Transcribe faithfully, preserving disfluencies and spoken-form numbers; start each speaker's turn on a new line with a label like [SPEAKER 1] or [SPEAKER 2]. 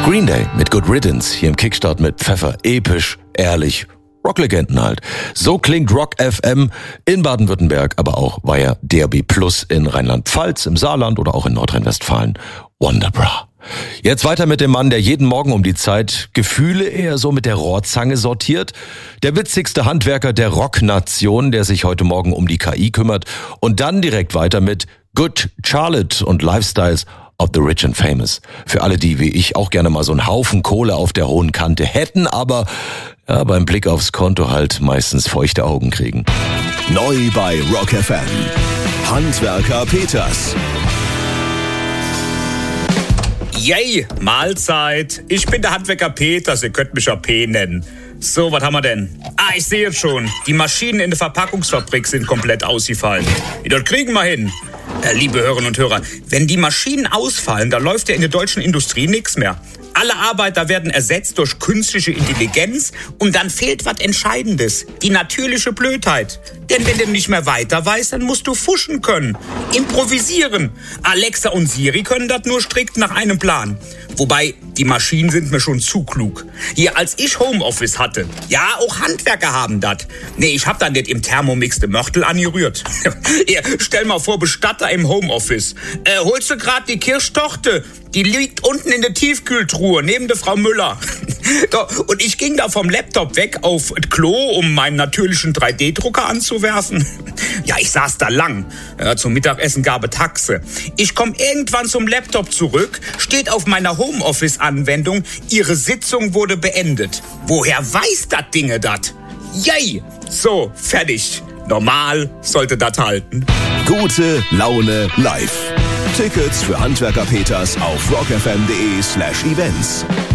[SPEAKER 1] Green Day mit Good Riddance, hier im Kickstart mit Pfeffer. Episch, ehrlich, Rocklegenden halt. So klingt Rock F M in Baden-Württemberg, aber auch via D A B Plus in Rheinland-Pfalz, im Saarland oder auch in Nordrhein-Westfalen. Wonderbra. Jetzt weiter mit dem Mann, der jeden Morgen um die Zeit Gefühle eher so mit der Rohrzange sortiert. Der witzigste Handwerker der Rocknation, der sich heute Morgen um die K I kümmert. Und dann direkt weiter mit Good Charlotte und Lifestyles of the Rich and Famous. Für alle, die wie ich auch gerne mal so einen Haufen Kohle auf der hohen Kante hätten, aber ja, beim Blick aufs Konto halt meistens feuchte Augen kriegen.
[SPEAKER 2] Neu bei Rock F M. Handwerker Peters.
[SPEAKER 3] Yay, Mahlzeit. Ich bin der Handwerker Peters, ihr könnt mich auch P nennen. So, was haben wir denn? Ah, ich sehe jetzt schon. Die Maschinen in der Verpackungsfabrik sind komplett ausgefallen. Das kriegen wir hin. Äh, liebe Hörerinnen und Hörer, wenn die Maschinen ausfallen, da läuft ja in der deutschen Industrie nichts mehr. Alle Arbeiter werden ersetzt durch künstliche Intelligenz und dann fehlt was Entscheidendes, die natürliche Blödheit. Denn wenn du nicht mehr weiter weißt, dann musst du fuschen können, improvisieren. Alexa und Siri können das nur strikt nach einem Plan. Wobei, die Maschinen sind mir schon zu klug. Hier, als ich Homeoffice hatte, ja, auch Handwerker haben das. Nee, ich hab dann nicht im Thermomix de Mörtel angerührt. Hier, stell mal vor, Bestatter im Homeoffice. Äh, holst du grad die Kirschtorte? Die liegt unten in der Tiefkühltruhe, neben der Frau Müller. Und ich ging da vom Laptop weg auf das Klo, um meinen natürlichen drei D Drucker anzuwerfen. Ja, ich saß da lang. Ja, zum Mittagessen gab es Taxe. Ich komme irgendwann zum Laptop zurück, steht auf meiner Homeoffice-Anwendung, Ihre Sitzung wurde beendet. Woher weiß das Dinge dat? Yay! So, fertig. Normal sollte das halten.
[SPEAKER 2] Gute Laune live. Tickets für Handwerker Peters auf rockfm.de slash events.